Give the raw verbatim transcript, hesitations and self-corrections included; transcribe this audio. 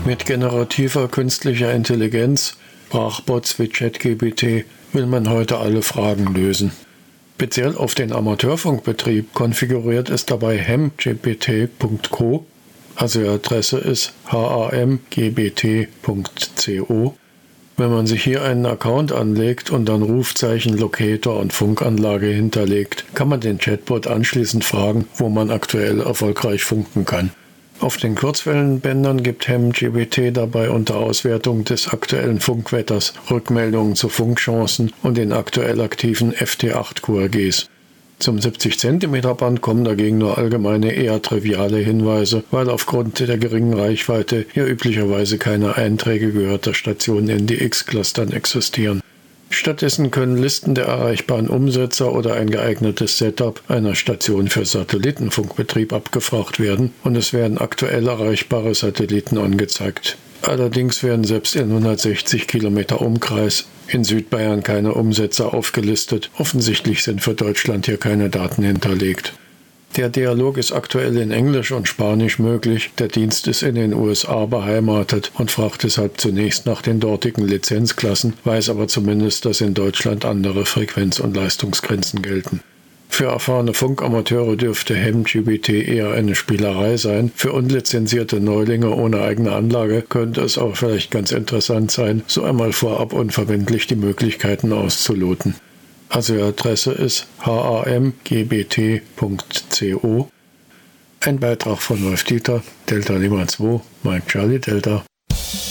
Mit generativer künstlicher Intelligenz, Sprachbots wie ChatGPT, will man heute alle Fragen lösen. Speziell auf den Amateurfunkbetrieb konfiguriert es dabei hamgbt punkt co, also die Adresse ist hamgbt punkt co. Wenn man sich hier einen Account anlegt und dann Rufzeichen, Locator und Funkanlage hinterlegt, kann man den Chatbot anschließend fragen, wo man aktuell erfolgreich funken kann. Auf den Kurzwellenbändern gibt hamgbt dabei unter Auswertung des aktuellen Funkwetters Rückmeldungen zu Funkchancen und den aktuell aktiven F T acht Q R Gs. Zum siebzig Zentimeter Band kommen dagegen nur allgemeine, eher triviale Hinweise, weil aufgrund der geringen Reichweite hier üblicherweise keine Einträge gehörter Stationen in D X-Clustern existieren. Stattdessen können Listen der erreichbaren Umsetzer oder ein geeignetes Setup einer Station für Satellitenfunkbetrieb abgefragt werden und es werden aktuell erreichbare Satelliten angezeigt. Allerdings werden selbst in hundertsechzig Kilometer Umkreis in Südbayern keine Umsetzer aufgelistet. Offensichtlich sind für Deutschland hier keine Daten hinterlegt. Der Dialog ist aktuell in Englisch und Spanisch möglich. Der Dienst ist in den U S A beheimatet und fragt deshalb zunächst nach den dortigen Lizenzklassen, weiß aber zumindest, dass in Deutschland andere Frequenz- und Leistungsgrenzen gelten. Für erfahrene Funkamateure dürfte hamgbt eher eine Spielerei sein. Für unlizenzierte Neulinge ohne eigene Anlage könnte es aber vielleicht ganz interessant sein, so einmal vorab unverbindlich die Möglichkeiten auszuloten. Also die Adresse ist hamgbt punkt co. Ein Beitrag von Wolf Dieter, Delta Lima zwei, Mike Charlie Delta.